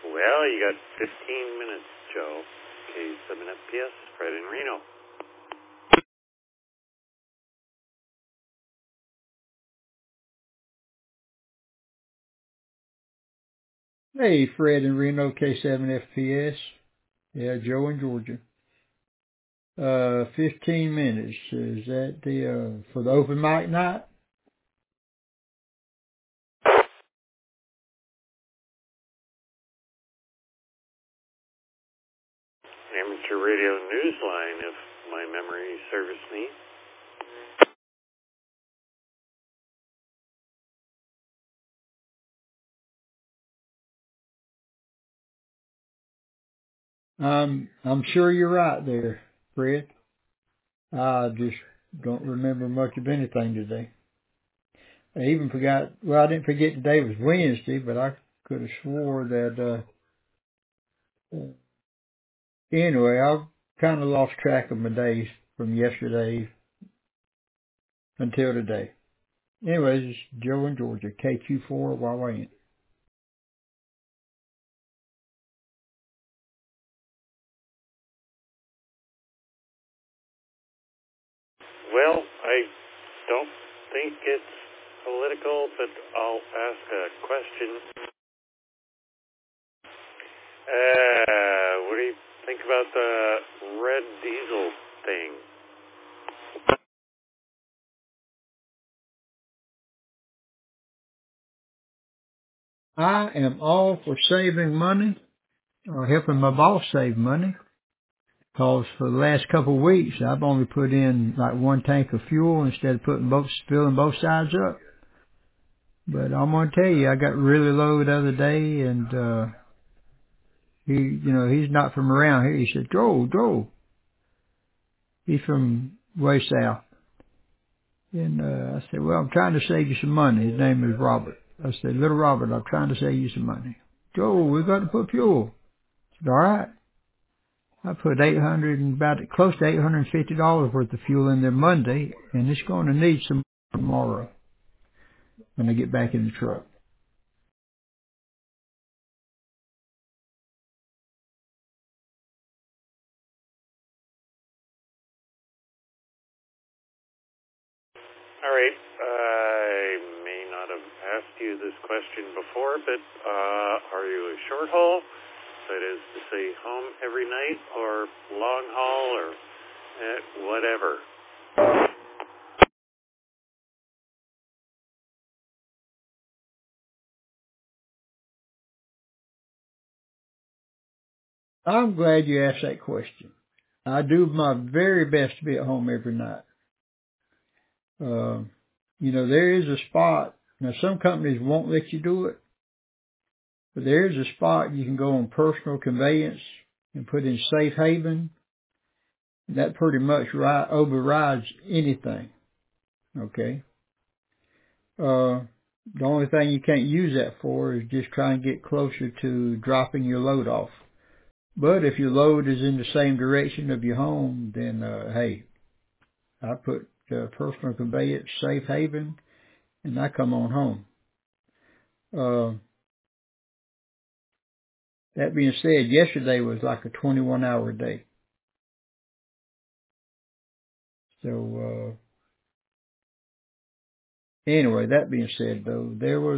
Well, you got 15 minutes, Joe. K7FPS, Fred in Reno. Hey, Fred in Reno, K7FPS. Yeah, Joe in Georgia. 15 minutes. Is that for the open mic night? Amateur radio newsline, if my memory serves me. I'm sure you're right there, Fred. I just don't remember much of anything today. I even forgot, I didn't forget today was Wednesday, but I could have swore that, anyway, I've kind of lost track of my days from yesterday until today. Anyways, it's Joe in Georgia, KQ4 YYN. Well, I don't think it's political, but I'll ask a question. What do you think about the red diesel thing? I am all for saving money or helping my boss save money. Because for the last couple of weeks, I've only put in like one tank of fuel instead of filling both sides up. But I'm going to tell you, I got really low the other day, and he's not from around here. He said, Joe. He's from way south. And I said, well, I'm trying to save you some money. His name is Robert. I said, little Robert, I'm trying to save you some money. Joe, we got to put fuel. I said, all right. I put close to $850 worth of fuel in there Monday, and it's going to need some tomorrow when I get back in the truck. All right, I may not have asked you this question before, but are you a short haul? That is to say, home every night, or long haul, or whatever? I'm glad you asked that question. I do my very best to be at home every night. There is a spot. Now, some companies won't let you do it, but there is a spot you can go on personal conveyance and put in safe haven. That pretty much overrides anything. Okay. The only thing you can't use that for is just try and get closer to dropping your load off. But if your load is in the same direction of your home, then, hey, I put personal conveyance, safe haven, and I come on home. That being said, yesterday was like a 21-hour day. So, anyway, that being said, though,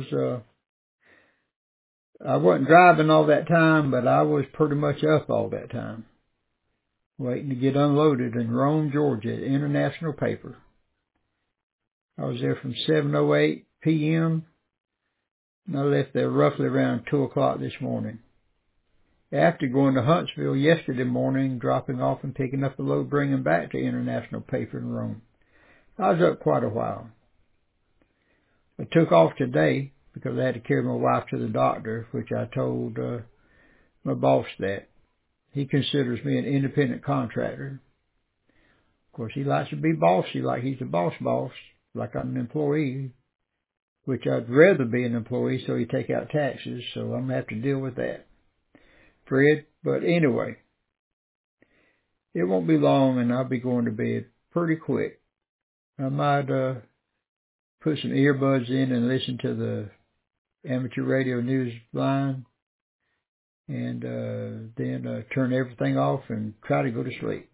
I wasn't driving all that time, but I was pretty much up all that time, waiting to get unloaded in Rome, Georgia, at International Paper. I was there from 7:08 p.m., and I left there roughly around 2 o'clock this morning. After going to Huntsville yesterday morning, dropping off and picking up a load, bringing back to International Paper in Rome. I was up quite a while. I took off today because I had to carry my wife to the doctor, which I told my boss that. He considers me an independent contractor. Of course, he likes to be bossy, like he's the boss, like I'm an employee, which I'd rather be an employee so he take out taxes, so I'm going to have to deal with that, Fred. But anyway, it won't be long and I'll be going to bed pretty quick. I might put some earbuds in and listen to the amateur radio news line. and then turn everything off and try to go to sleep.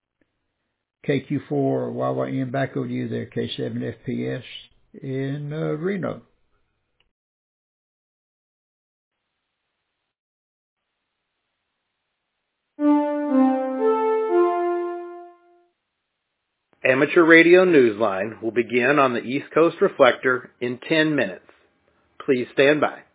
KQ4 YYM, back over to you there, K7FPS in Reno. Amateur Radio Newsline will begin on the East Coast Reflector in 10 minutes. Please stand by.